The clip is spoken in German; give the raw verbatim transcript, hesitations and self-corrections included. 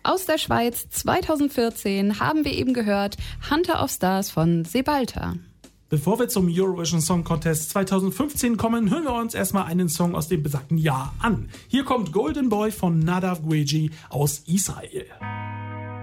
Aus der Schweiz zweitausendvierzehn haben wir eben gehört Hunter of Stars von Sebalta. Bevor wir zum Eurovision Song Contest zweitausendfünfzehn kommen, hören wir uns erstmal einen Song aus dem besagten Jahr an. Hier kommt Golden Boy von Nadav Gueji aus Israel.